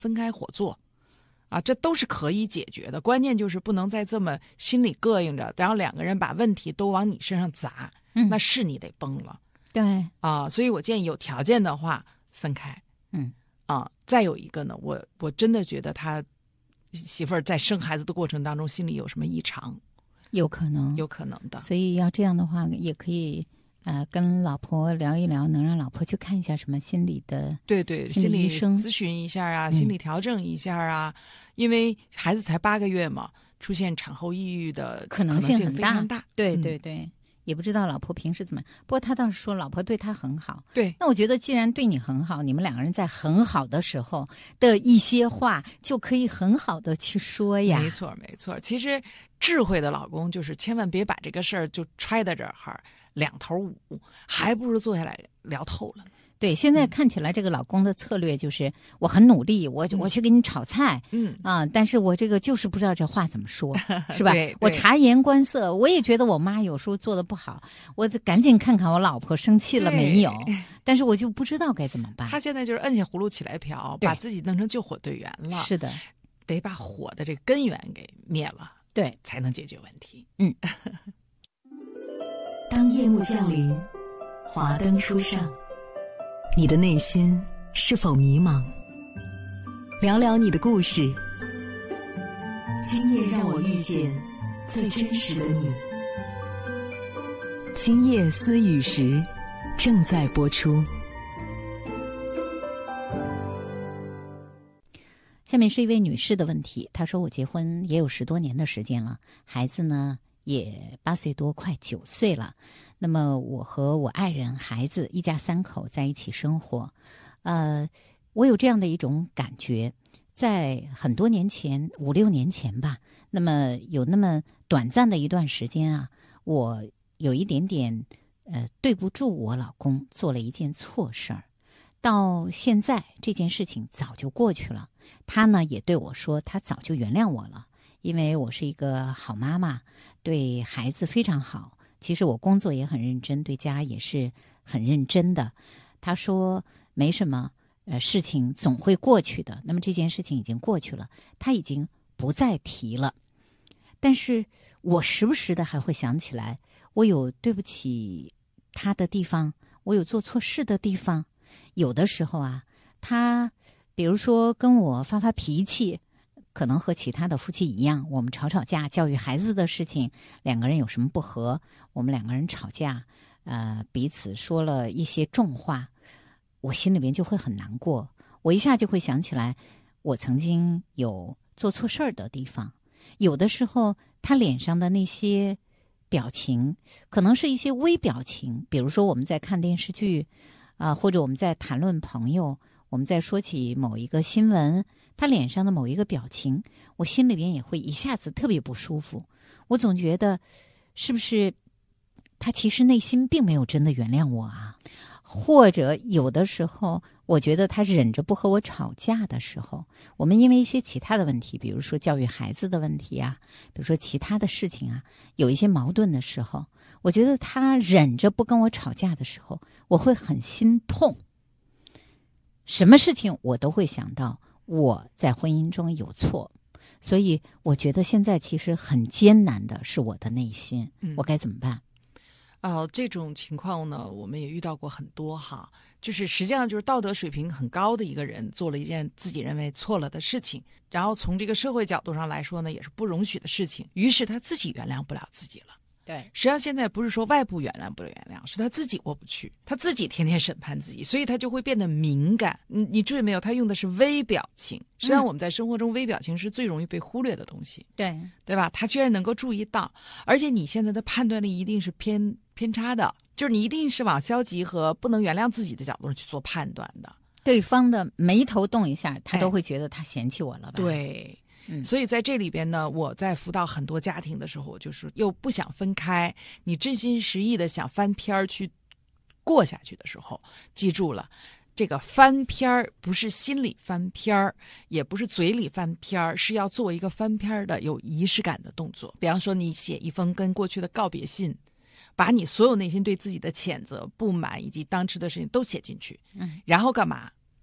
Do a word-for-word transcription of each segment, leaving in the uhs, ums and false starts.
分开伙做啊，这都是可以解决的。关键就是不能再这么心里膈应着，然后两个人把问题都往你身上砸， 嗯， 那是你得崩了。 对啊，所以我建议有条件的话分开。 嗯啊，再有一个呢，我我真的觉得他媳妇儿在生孩子的过程当中心里有什么异常， 有可能， 有可能的。 所以要这样的话，也可以呃跟老婆聊一聊，能让老婆去看一下什么心理的， 对对， 心理医生咨询一下啊， 嗯、 心理调整一下啊，因为孩子才八个月嘛，出现产后抑郁的可能性很非常大。 对嗯、 对对。也不知道老婆平时怎么，不过他倒是说老婆对他很好。 对， 那我觉得既然对你很好，你们两个人在很好的时候的一些话就可以很好的去说呀。 没错没错，其实智慧的老公就是千万别把这个事儿就揣在这儿哈，两头捂，还不如坐下来聊透了。 对，现在看起来这个老公的策略就是我很努力，我我去给你炒菜， 嗯啊，但是我这个就是不知道这话怎么说，是吧？ 对对我察言观色，我也觉得我妈有时候做的不好，我赶紧看看我老婆生气了没有，但是我就不知道该怎么办。 他现在就是摁下葫芦起来瓢，把自己弄成救火队员了。 是的， 得把火的这个根源给灭了， 对， 才能解决问题。 嗯。 当夜幕降临，华灯初上，你的内心是否迷茫？聊聊你的故事。今夜让我遇见最真实的你。今夜思雨时正在播出。 下面是一位女士的问题，她说我结婚也有十多年的时间了，孩子呢也八岁多快九岁了，那么我和我爱人孩子一家三口在一起生活，呃，我有这样的一种感觉，在很多年前五六年前吧，那么有那么短暂的一段时间啊，我有一点点呃对不住我老公，做了一件错事儿。到现在这件事情早就过去了，他呢也对我说他早就原谅我了，因为我是一个好妈妈，对孩子非常好，其实我工作也很认真，对家也是很认真的。他说没什么呃事情总会过去的，那么这件事情已经过去了，他已经不再提了。但是我时不时的还会想起来，我有对不起他的地方，我有做错事的地方。有的时候啊，他比如说跟我发发脾气，可能和其他的夫妻一样，我们吵吵架，教育孩子的事情，两个人有什么不和，我们两个人吵架，呃，彼此说了一些重话，我心里面就会很难过，我一下就会想起来我曾经有做错事儿的地方。有的时候他脸上的那些表情可能是一些微表情，比如说我们在看电视剧啊、呃，或者我们在谈论朋友，我们在说起某一个新闻，他脸上的某一个表情，我心里边也会一下子特别不舒服。我总觉得是不是他其实内心并没有真的原谅我啊？或者有的时候我觉得他忍着不和我吵架的时候，我们因为一些其他的问题，比如说教育孩子的问题啊，比如说其他的事情啊，有一些矛盾的时候，我觉得他忍着不跟我吵架的时候，我会很心痛。什么事情我都会想到我在婚姻中有错，所以我觉得现在其实很艰难的是我的内心， 嗯、 我该怎么办？ 呃，这种情况呢，我们也遇到过很多哈，就是实际上就是道德水平很高的一个人做了一件自己认为错了的事情，然后从这个社会角度上来说呢，也是不容许的事情，于是他自己原谅不了自己了。 对， 实际上现在不是说外部原谅不原谅，是他自己过不去，他自己天天审判自己，所以他就会变得敏感。你你注意没有？他用的是微表情。实际上我们在生活中微表情是最容易被忽略的东西， 对对吧？他居然能够注意到，而且你现在的判断力一定是偏偏差的，就是你一定是往消极和不能原谅自己的角度去做判断的。 对方的眉头动一下，他都会觉得他嫌弃我了吧？ 哎、对。嗯，所以在这里边呢，我在辅导很多家庭的时候，就是又不想分开，你真心实意的想翻篇儿去过下去的时候，记住了，这个翻篇儿不是心里翻篇儿，也不是嘴里翻篇儿，是要做一个翻篇儿的有仪式感的动作。比方说，你写一封跟过去的告别信，把你所有内心对自己的谴责、不满以及当时的事情都写进去， 嗯， 然后干嘛？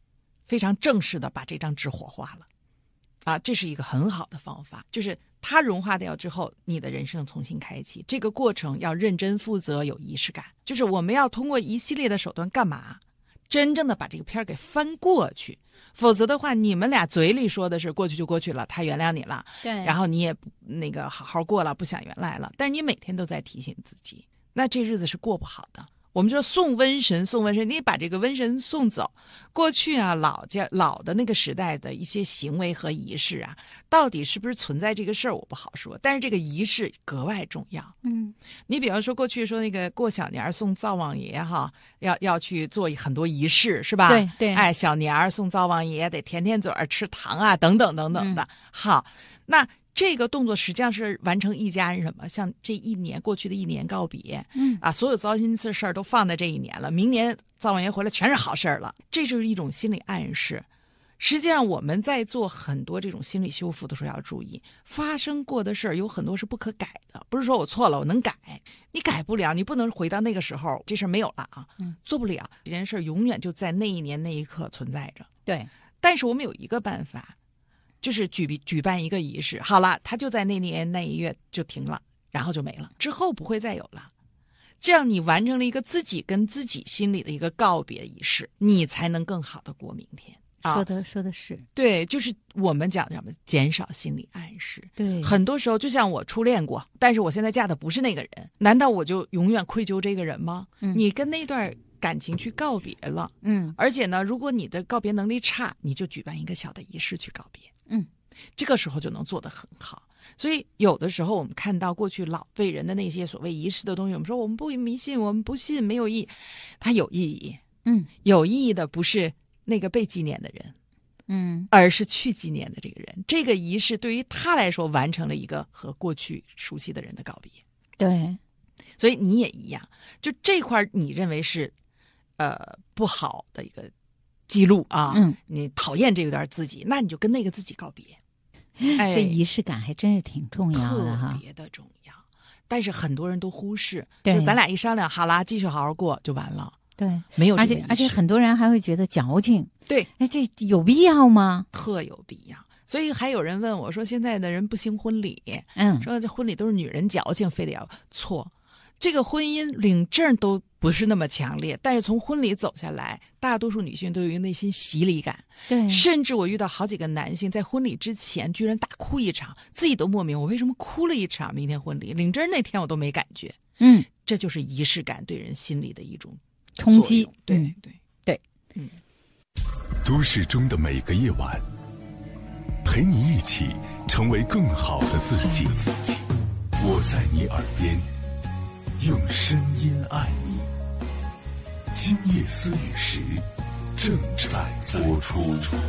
非常正式的把这张纸火化了。啊，这是一个很好的方法，就是它融化掉之后，你的人生重新开启。这个过程要认真负责，有仪式感。就是我们要通过一系列的手段干嘛？真正的把这个片儿给翻过去。否则的话，你们俩嘴里说的是过去就过去了，他原谅你了， 对， 然后你也那个好好过了，不想原来了。但是你每天都在提醒自己，那这日子是过不好的。我们说送瘟神，送瘟神，你把这个瘟神送走。过去啊，老家老的那个时代的一些行为和仪式啊，到底是不是存在这个事儿，我不好说。但是这个仪式格外重要。 嗯， 你比方说过去说那个过小年送灶王爷哈，要要去做很多仪式，是吧？ 对对， 哎，小年送灶王爷得舔舔嘴儿、吃糖啊，等等等等的。嗯、好，那。这个动作实际上是完成一家人什么？像这一年过去的一年告别， 嗯啊，所有糟心事儿都放在这一年了，明年灶王爷回来全是好事儿了，这就是一种心理暗示。实际上我们在做很多这种心理修复的时候要注意，发生过的事儿有很多是不可改的，不是说我错了我能改，你改不了，你不能回到那个时候这事儿没有了啊， 嗯， 做不了，这件事儿永远就在那一年那一刻存在着。 对， 但是我们有一个办法。就是举举办一个仪式，好了，他就在那年那一月就停了，然后就没了，之后不会再有了。这样你完成了一个自己跟自己心里的一个告别仪式，你才能更好的过明天。啊、 说的说的是对，就是我们讲什么减少心理暗示。 对， 很多时候就像我初恋过，但是我现在嫁的不是那个人，难道我就永远愧疚这个人吗？ 嗯， 你跟那段感情去告别了， 嗯， 而且呢，如果你的告别能力差，你就举办一个小的仪式去告别。 嗯， 这个时候就能做得很好。所以有的时候我们看到过去老辈人的那些所谓仪式的东西，我们说我们不迷信，我们不信，没有意义。它有意义， 嗯， 有意义的不是那个被纪念的人， 嗯， 而是去纪念的这个人。这个仪式对于他来说完成了一个和过去熟悉的人的告别。 对， 所以你也一样，就这块你认为是呃不好的一个记录啊， 嗯， 你讨厌这段自己，那你就跟那个自己告别。哎， 这仪式感还真是挺重要的哈， 特别的重要。但是很多人都忽视， 对， 就咱俩一商量，好啦，继续好好过就完了。 对， 没有这个仪式， 而且而且很多人还会觉得矫情。 对， 哎，这有必要吗？ 特有必要。所以还有人问我说，现在的人不兴婚礼， 嗯， 说这婚礼都是女人矫情，非得要错。这个婚姻领证都不是那么强烈，但是从婚礼走下来，大多数女性都有一个内心洗礼感。 对， 甚至我遇到好几个男性在婚礼之前居然大哭一场，自己都莫名我为什么哭了一场。明天婚礼领证那天我都没感觉。 嗯， 这就是仪式感对人心里的一种冲击。 对、 嗯、 对对， 嗯。都市中的每个夜晚，陪你一起成为更好的自己。我在你耳边。用声音爱你，今夜思雨时正在播出。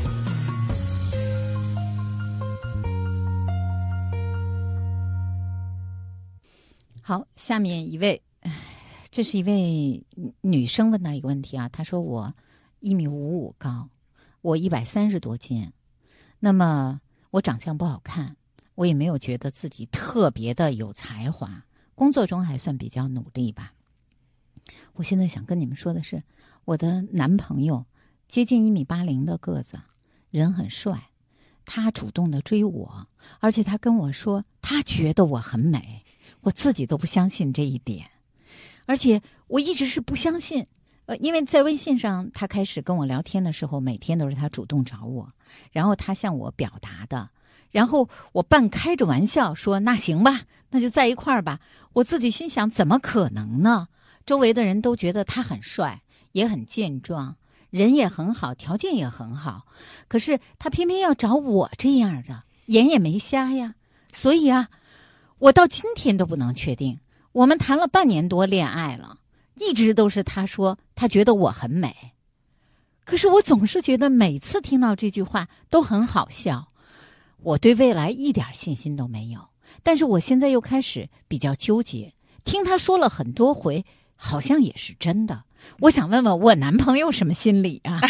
好，下面一位，这是一位女生问到一个问题啊，她说我一米五五高，我一百三十多斤，那么我长相不好看，我也没有觉得自己特别的有才华。工作中还算比较努力吧。我现在想跟你们说的是，我的男朋友接近一米八零的个子，人很帅，他主动的追我，而且他跟我说他觉得我很美，我自己都不相信这一点，而且我一直是不相信，呃，因为在微信上他开始跟我聊天的时候，每天都是他主动找我，然后他向我表达的。然后我半开着玩笑说那行吧，那就在一块儿吧。我自己心想怎么可能呢？周围的人都觉得他很帅，也很健壮，人也很好，条件也很好，可是他偏偏要找我这样的，眼也没瞎呀。所以啊，我到今天都不能确定，我们谈了半年多恋爱了，一直都是他说他觉得我很美，可是我总是觉得每次听到这句话都很好笑，我对未来一点信心都没有，但是我现在又开始比较纠结，听他说了很多回，好像也是真的。我想问问我男朋友什么心理啊？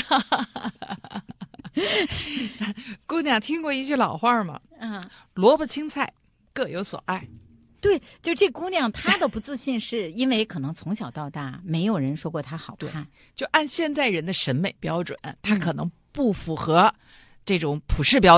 姑娘听过一句老话吗？ 嗯， 萝卜青菜各有所爱。 对，就这姑娘她的不自信是因为可能从小到大没有人说过她好看， 就按现在人的审美标准，她可能不符合这种普世标准。